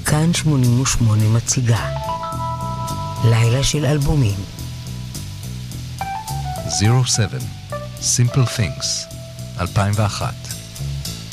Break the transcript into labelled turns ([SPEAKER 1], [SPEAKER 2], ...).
[SPEAKER 1] כאן 88 מציגה לילה של אלבומים.
[SPEAKER 2] 07 Simple Things 2001